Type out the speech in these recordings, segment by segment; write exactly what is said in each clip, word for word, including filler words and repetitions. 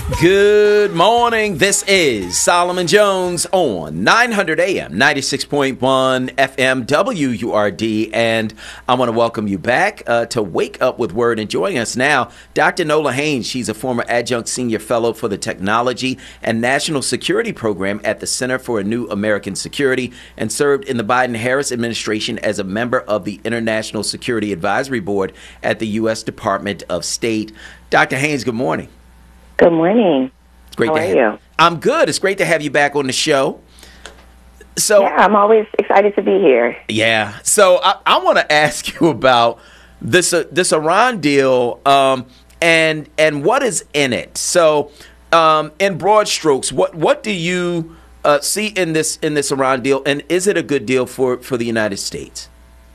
Good morning. This is Solomon Jones on nine hundred A M, ninety-six point one F M W U R D. And I want to welcome you back uh, to Wake Up with Word. And joining us now, Doctor Nola Haynes. She's a former adjunct senior fellow for the Technology and National Security Program at the Center for a New American Security and served in the Biden-Harris administration as a member of the International Security Advisory Board at the U S Department of State. Doctor Haynes, good morning. Good morning. It's great How to are have you? I'm good. It's great to have you back on the show. So yeah, I'm always excited to be here. Yeah. So I, I want to ask you about this uh, this Iran deal um, and and what is in it. So um, in broad strokes, what what do you uh, see in this in this Iran deal, and is it a good deal for, for the United States?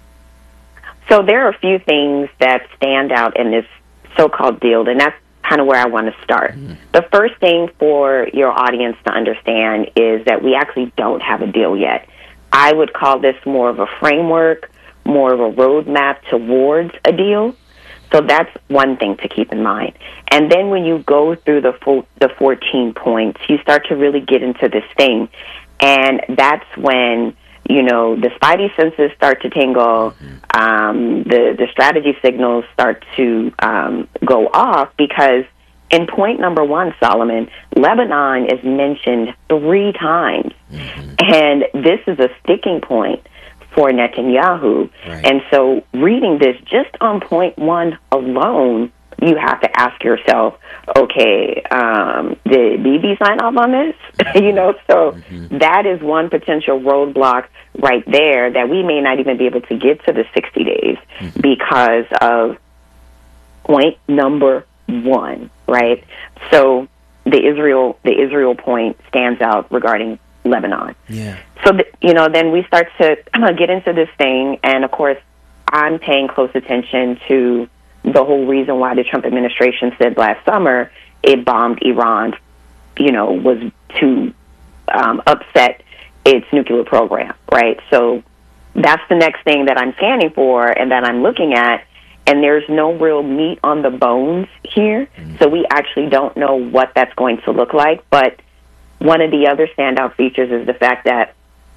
So there are a few things that stand out in this so-called deal, and that's kind of where I want to start. Mm. The first thing for your audience to understand is that we actually don't have a deal yet. I would call this more of a framework, more of a roadmap towards a deal. So that's one thing to keep in mind. And then when you go through the full, the fourteen points, you start to really get into this thing. And that's when, you know, the spidey senses start to tingle, um, the, the strategy signals start to um, go off, because in point number one, Solomon, Lebanon is mentioned three times. Mm-hmm. And this is a sticking point for Netanyahu. Right. And so reading this just on point one alone, you have to ask yourself, okay, um, did Bibi sign off on this? you know, so mm-hmm. that is one potential roadblock right there that we may not even be able to get to the sixty days mm-hmm. because of point number one, right? So the Israel, the Israel point stands out regarding Lebanon. Yeah. So, th- you know, then we start to uh, get into this thing, and of course, I'm paying close attention to the whole reason why the Trump administration said last summer it bombed Iran, you know, was to um, upset its nuclear program, right? So that's the next thing that I'm scanning for and that I'm looking at, and there's no real meat on the bones here, mm-hmm. so we actually don't know what that's going to look like. But one of the other standout features is the fact that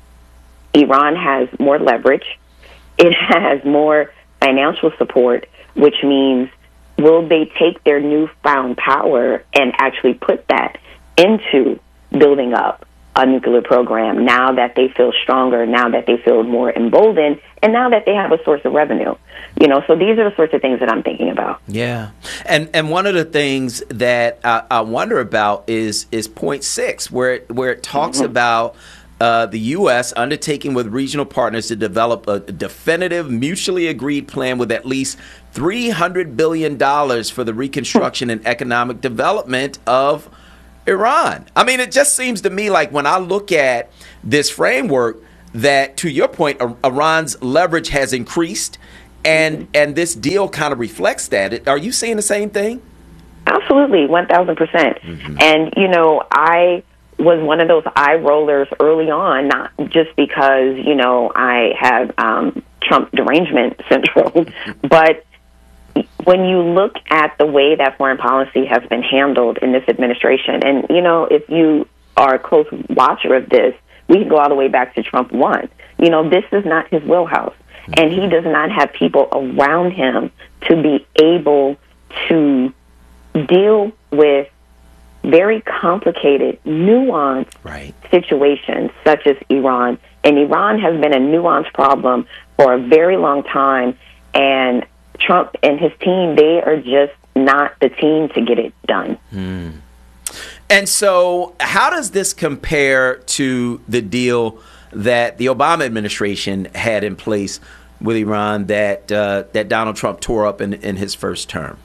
Iran has more leverage. It has more financial support, which means will they take their newfound power and actually put that into building up a nuclear program now that they feel stronger, now that they feel more emboldened, and now that they have a source of revenue? You know, so these are the sorts of things that I'm thinking about. Yeah. And and one of the things that I, I wonder about is is point six, where it, where it talks mm-hmm. about Uh, the U S undertaking with regional partners to develop a definitive, mutually agreed plan with at least three hundred billion dollars for the reconstruction and economic development of Iran. I mean, it just seems to me like when I look at this framework that, to your point, Iran's leverage has increased, and, and this deal kind of reflects that. Are you seeing the same thing? Absolutely, one thousand percent. Mm-hmm. And, you know, I was one of those eye rollers early on, not just because, you know, I had um, Trump derangement syndrome, but when you look at the way that foreign policy has been handled in this administration, and, you know, if you are a close watcher of this, we can go all the way back to Trump one. You know, this is not his wheelhouse, and he does not have people around him to be able to deal with very complicated, nuanced right. situations such as Iran. And Iran has been a nuanced problem for a very long time, and Trump and his team, they are just not the team to get it done. Hmm. And so how does this compare to the deal that the Obama administration had in place with Iran that uh, that Donald Trump tore up in, in his first term?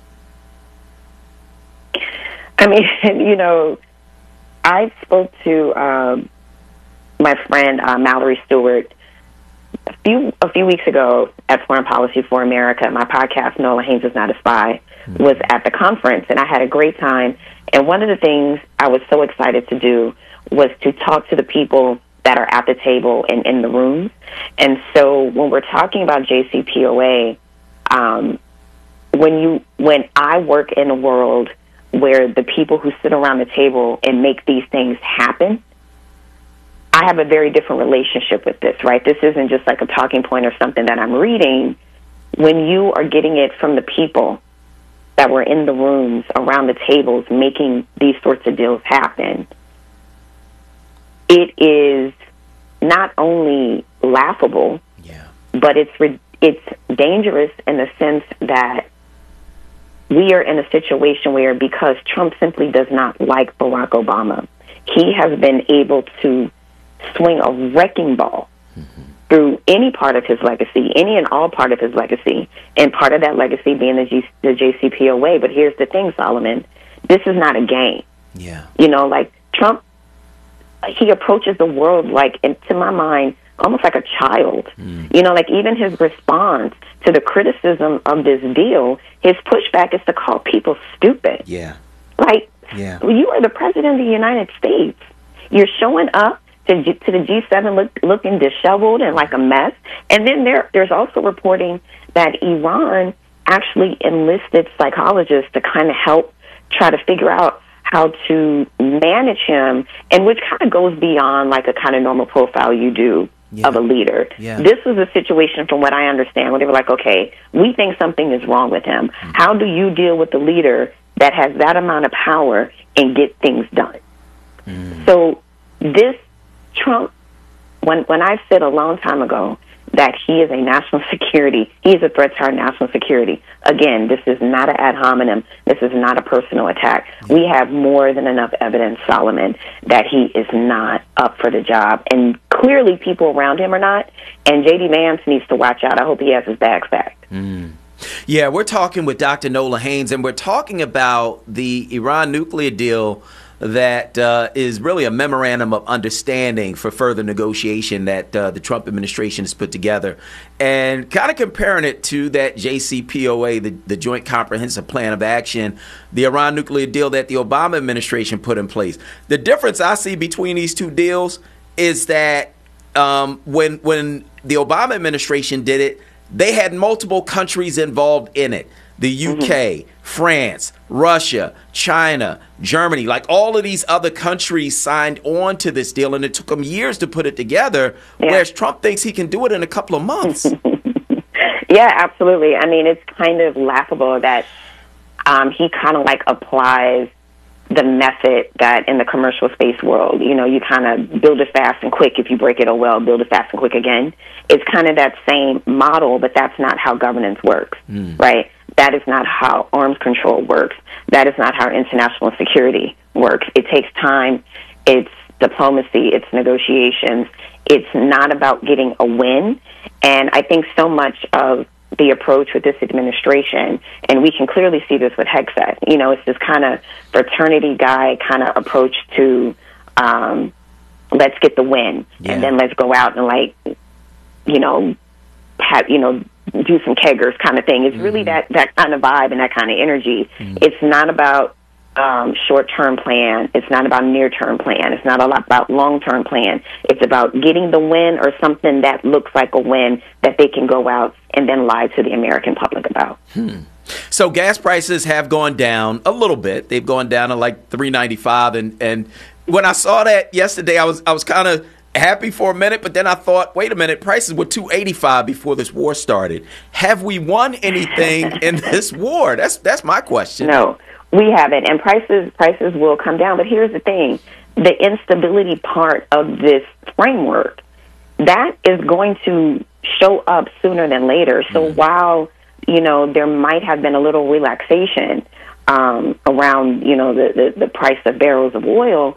I mean, you know, I spoke to um, my friend uh, Mallory Stewart a few a few weeks ago at Foreign Policy for America. My podcast, Nola Haynes is Not a Spy, mm-hmm. was at the conference, and I had a great time. And one of the things I was so excited to do was to talk to the people that are at the table and in the rooms. And so when we're talking about J C P O A, um, when you when I work in a world where the people who sit around the table and make these things happen, I have a very different relationship with this, right? This isn't just like a talking point or something that I'm reading. When you are getting it from the people that were in the rooms around the tables making these sorts of deals happen, it is not only laughable, yeah. but it's it's dangerous in the sense that we are in a situation where, because Trump simply does not like Barack Obama, he has been able to swing a wrecking ball mm-hmm. through any part of his legacy, any and all part of his legacy, and part of that legacy being the, G- the J C P O A. But here's the thing, Solomon, this is not a game. Yeah. You know, like Trump, he approaches the world like, and to my mind, almost like a child. Mm. You know, like even his response to the criticism of this deal, his pushback is to call people stupid. Yeah. Like, yeah. you are the president of the United States. You're showing up to, G- to the G seven look, looking disheveled and like a mess. And then there, there's also reporting that Iran actually enlisted psychologists to kind of help try to figure out how to manage him, and which kind of goes beyond like a kind of normal profile you do yeah. of a leader. Yeah. This was a situation, from what I understand, where they were like, okay, we think something is wrong with him. Mm. How do you deal with the leader that has that amount of power and get things done? Mm. So this Trump, when when I said a long time ago that he is a national security, he is a threat to our national security. Again, this is not an ad hominem. This is not a personal attack. We have more than enough evidence, Solomon, that he is not up for the job. And clearly people around him are not. And J D. Vance needs to watch out. I hope he has his bags packed. Mm. Yeah, we're talking with Doctor Nola Haynes, and we're talking about the Iran nuclear deal that uh, is really a memorandum of understanding for further negotiation that uh, the Trump administration has put together, and kind of comparing it to that J C P O A, the, the Joint Comprehensive Plan of Action, the Iran nuclear deal that the Obama administration put in place. The difference I see between these two deals is that um, when when the Obama administration did it, they had multiple countries involved in it. The U K, mm-hmm. France, Russia, China, Germany, like all of these other countries signed on to this deal, and it took them years to put it together, yeah. whereas Trump thinks he can do it in a couple of months. Yeah, absolutely. I mean, it's kind of laughable that um, he kind of like applies the method that in the commercial space world, you know, you kind of build it fast and quick. If you break it, oh well, build it fast and quick again. It's kind of that same model, but that's not how governance works, mm. right? That is not how arms control works. That is not how international security works. It takes time. It's diplomacy. It's negotiations. It's not about getting a win. And I think so much of the approach with this administration, and we can clearly see this with Hegseth, you know, it's this kind of fraternity guy kind of approach to um, let's get the win, yeah. and then let's go out and, like, you know, have, you know, do some keggers kind of thing. It's mm-hmm. really that, that kind of vibe and that kind of energy. Mm-hmm. It's not about um, short-term plan. It's not about near-term plan. It's not a lot about long-term plan. It's about getting the win or something that looks like a win that they can go out and then lie to the American public about. Hmm. So gas prices have gone down a little bit. They've gone down to like three ninety-five, and and when I saw that yesterday, I was I was kind of happy for a minute, but then I thought, wait a minute, prices were two eighty-five before this war started. Have we won anything in this war? That's that's my question. No, we haven't, and prices prices will come down. But here's the thing: the instability part of this framework, that is going to show up sooner than later. So mm. while, you know, there might have been a little relaxation um, around, you know, the, the, the price of barrels of oil,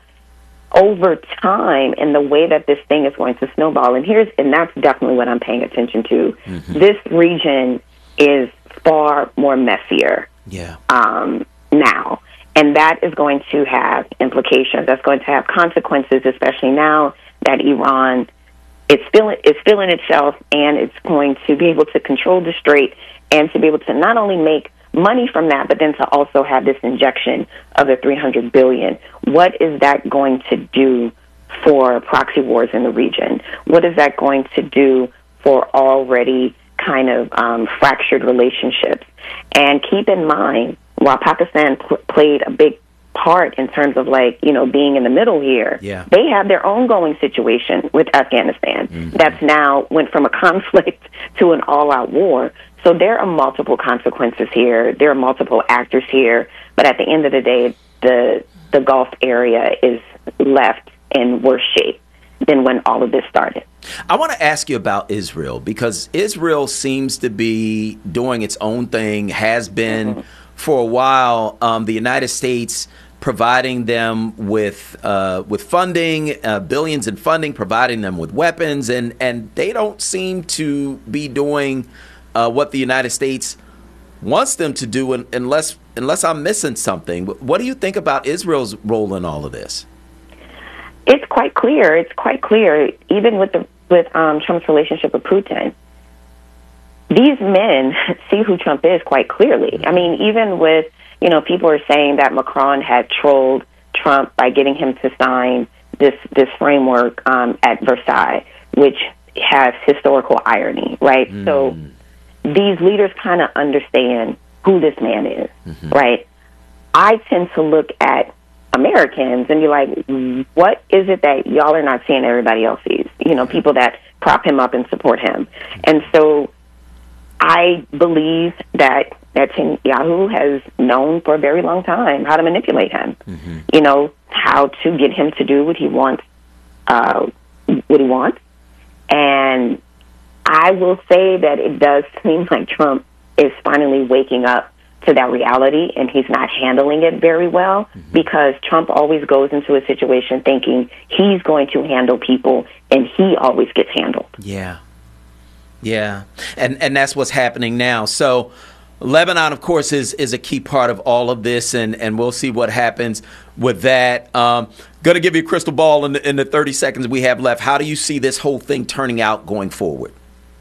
over time and the way that this thing is going to snowball, and here's and that's definitely what I'm paying attention to. Mm-hmm. This region is far more messier yeah. um, now, and that is going to have implications. That's going to have consequences, especially now that Iran it's feeling it's feeling itself, and it's going to be able to control the Strait and to be able to not only make money from that, but then to also have this injection of the three hundred billion dollars. What is that going to do for proxy wars in the region? What is that going to do for already kind of um, fractured relationships? And keep in mind, while Pakistan pl- played a big part in terms of, like, you know, being in the middle here, yeah. they have their own going situation with Afghanistan. Mm-hmm. That's now went from a conflict to an all-out war. So there are multiple consequences here. There are multiple actors here. But at the end of the day, the the Gulf area is left in worse shape than when all of this started. I want to ask you about Israel, because Israel seems to be doing its own thing, has been mm-hmm. for a while. Um, the United States providing them with uh, with funding, uh, billions in funding, providing them with weapons, and, and they don't seem to be doing uh, what the United States wants them to do, unless unless I'm missing something. What do you think about Israel's role in all of this? It's quite clear. It's quite clear, even with the with um, Trump's relationship with Putin. These men see who Trump is quite clearly. I mean, even with, you know, people are saying that Macron had trolled Trump by getting him to sign this this framework um, at Versailles, which has historical irony, right? Mm. So these leaders kind of understand who this man is, mm-hmm. right? I tend to look at Americans and be like, what is it that y'all are not seeing everybody else sees? You know, people that prop him up and support him. And so I believe that Netanyahu has known for a very long time how to manipulate him, mm-hmm. you know, how to get him to do what he wants, uh, what he wants. And I will say that it does seem like Trump is finally waking up to that reality, and he's not handling it very well, mm-hmm. because Trump always goes into a situation thinking he's going to handle people, and he always gets handled. Yeah. Yeah. And and that's what's happening now. So Lebanon, of course, is is a key part of all of this, and, and we'll see what happens with that. Um, going to give you a crystal ball in the, in the thirty seconds we have left. How do you see this whole thing turning out going forward?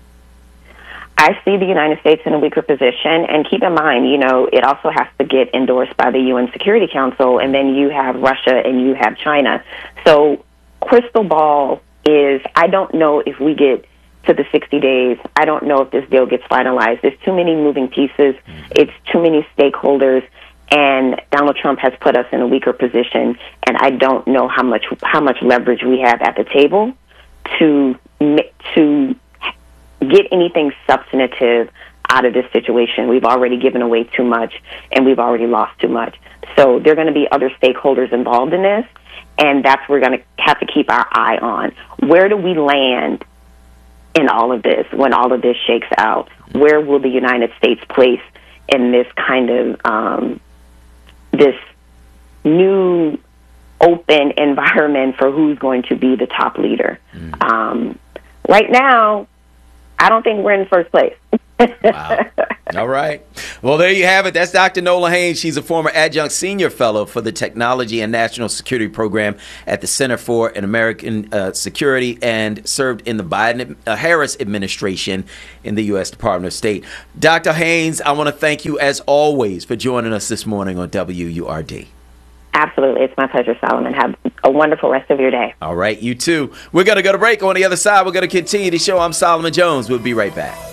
I see the United States in a weaker position, and keep in mind, you know, it also has to get endorsed by the U N Security Council, and then you have Russia and you have China. So crystal ball is, I don't know if we get to the sixty days. I don't know if this deal gets finalized. There's too many moving pieces. It's too many stakeholders, and Donald Trump has put us in a weaker position, and I don't know how much how much leverage we have at the table to to get anything substantive out of this situation. We've already given away too much, and we've already lost too much. So there are going to be other stakeholders involved in this, and that's what we're going to have to keep our eye on. Where do we land in all of this when all of this shakes out? Where will the United States place in this kind of um, this new open environment for who's going to be the top leader? Mm. Um, right now, I don't think we're in first place. Wow. All right. Well, there you have it. That's Doctor Nola Haynes. She's a former adjunct senior fellow for the Technology and National Security Program at the Center for an American uh, Security, and served in the Biden-Harris administration in the U S Department of State. Doctor Haynes, I want to thank you, as always, for joining us this morning on W U R D. Absolutely. It's my pleasure, Solomon. Have a wonderful rest of your day. All right. You too. We're going to go to break. On the other side, we're going to continue the show. I'm Solomon Jones. We'll be right back.